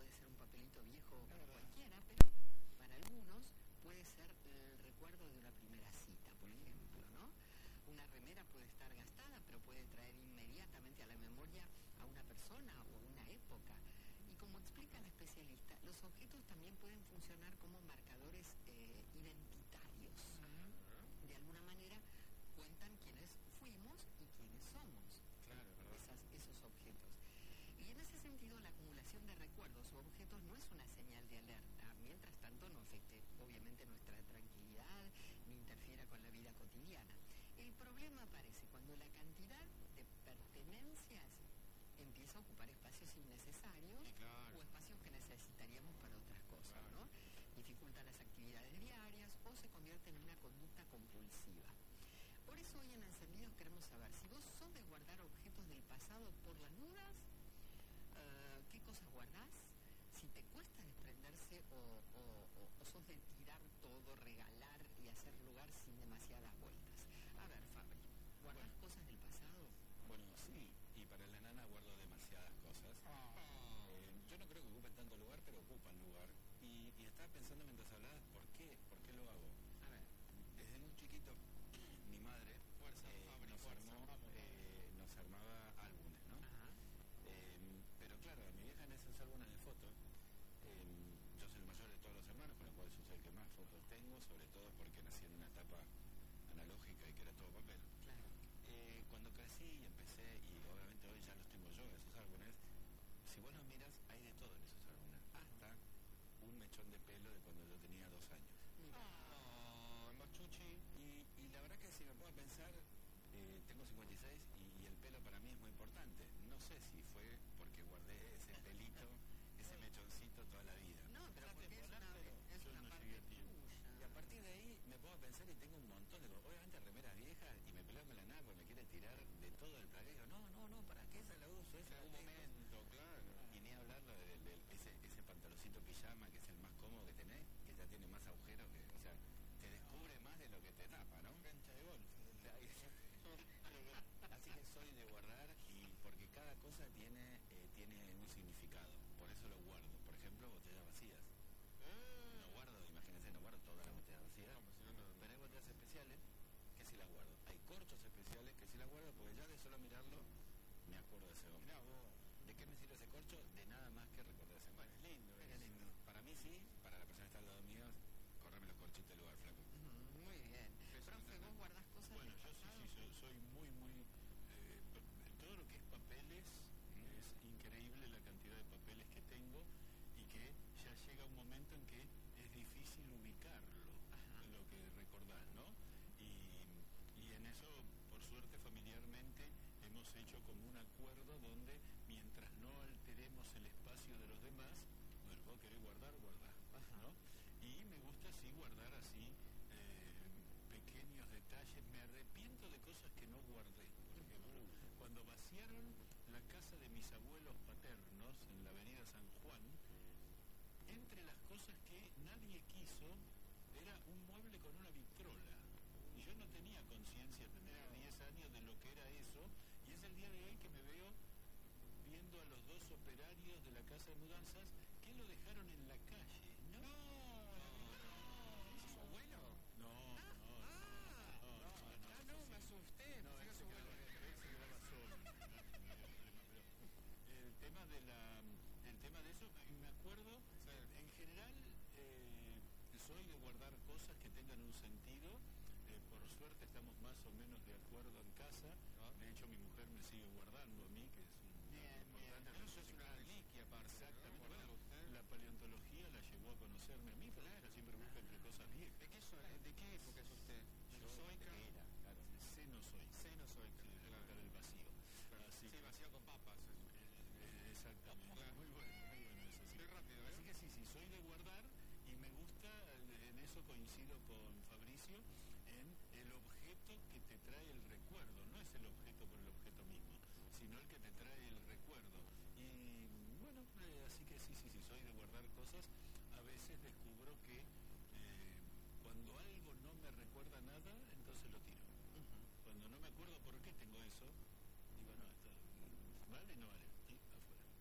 puede ser un papelito viejo cualquiera, pero para algunos puede ser el recuerdo de una primera cita, por ejemplo, ¿no? Una remera puede estar gastada, pero puede traer inmediatamente a la memoria a una persona o una época. Y como explica la especialista, los objetos también pueden funcionar como marcadores identitarios. De alguna manera cuentan quiénes fuimos y quiénes somos. Claro, Esos objetos. Y en ese sentido, la acumulación de recuerdos o objetos no es una señal de alerta, mientras tanto no afecte obviamente nuestra tranquilidad ni interfiera con la vida cotidiana. El problema aparece cuando la cantidad de pertenencias empieza a ocupar espacios innecesarios o espacios que necesitaríamos para otras cosas, ¿no? Dificulta las actividades diarias o se convierte en una conducta compulsiva. Por eso hoy en Encendidos queremos saber si vos sos de guardar objetos del pasado por las dudas, qué cosas guardás, si te cuesta desprenderse o sos de tirar todo, regalar y hacer lugar sin demasiadas vueltas. A ver, Fabri, ¿guardás cosas del pasado? Bueno, sí, y para la nana guardo demasiadas cosas. Yo no creo que ocupen tanto lugar, pero ocupan lugar. Y estaba pensando mientras hablabas, ¿por qué lo hago? A ver. Desde muy chiquito, mi madre nos armaba álbumes, ¿no? Pero claro, a mi vieja en esos álbumes de fotos, yo soy el mayor de todos los hermanos, con lo cual yo soy el que más fotos tengo, sobre todo porque nací en una etapa analógica y que era todo papel. Claro. Cuando crecí y empecé, y obviamente hoy ya los tengo yo, esos álbumes, si vos los miras, hay de todo en esos álbumes, hasta un mechón de pelo de cuando yo tenía 2 años. Machuchi. Y la verdad que si me pongo a pensar, tengo 56 y el pelo para mí es muy importante. No sé si fue porque guardé ese pelito, ese mechoncito toda la vida. No, pero porque es una parte tuya. Y a partir de ahí me pongo a pensar y tengo un montón de, obviamente, remeras viejas y me peleo con la nada porque me quiere tirar de todo el planeta. No, ¿para qué esa la uso? Esa Un momento, claro. Y ni hablarlo de ese pantaloncito pijama que es el más cómodo que tenés, que ya tiene más agujeros que, o sea, te descubre más de lo que te tapa, ¿no? Cancha de golf. Así que soy de guardar y porque cada cosa tiene un significado, por eso lo guardo. Por ejemplo, botellas vacías. No guardo, imagínense, no guardo todas las botellas vacías, pero hay botellas especiales que sí las guardo. Hay corchos especiales que sí las guardo porque ya de solo mirarlo me acuerdo de ese hombre. ¿De qué me sirve ese corcho? De nada más que recordar ese hombre. Es lindo. Es lindo. Para mí sí, para la persona que está al lado mío, correrme los corchitos del lugar, flaco. Muy bien. Profe, ¿vos guardás cosas Bueno, del yo pasado? sí, soy muy todo lo que es papeles, es increíble la cantidad de papeles que tengo y que ya llega un momento en que es difícil ubicarlo, lo que recordás, ¿no? Y en eso, por suerte, familiarmente hemos hecho como un acuerdo donde mientras no alteremos el espacio de los demás, bueno, vos querés guardar, ¿no? Y me gusta sí guardar así pequeños detalles. Me arrepiento de cosas que no guardé. Por ejemplo, cuando vaciaron la casa de mis abuelos paternos en la avenida San Juan, entre las cosas que nadie quiso era un mueble con una vitrola. Y yo no tenía conciencia, tenía 10 años de lo que era eso, y es el día de hoy que me veo viendo a los 2 operarios de la casa de mudanzas que lo dejaron en la calle. No. ¿Es su abuelo? No, me asusté. no, él se quedaba solo. El tema de eso, me acuerdo, en general soy de guardar cosas que tengan un sentido. Por suerte estamos más o menos de acuerdo en casa. De hecho, mi mujer me sigue guardando a mí, que es un importante. Eso es una reliquia, Exactamente. Bueno, la paleontología la llevó a conocerme a mí, porque ella siempre busca entre cosas viejas. ¿De qué época es usted? ¿Mesozoica? Claro. Cenozoica, de la época del vacío. Así Sí, vacío con papas. exactamente. Muy bueno eso. Sí. Estoy rápido, ¿eh? Así que sí, soy de guardar y me gusta, en eso coincido con Fabricio, en el objeto que te trae el recuerdo. No es el objeto por el objeto mismo, sino el que te trae el recuerdo. Y bueno, así que sí, soy de guardar cosas. A veces descubro que cuando algo no me recuerda nada, entonces lo tiro. Cuando no me acuerdo por qué tengo eso, digo, no, esto vale, no vale.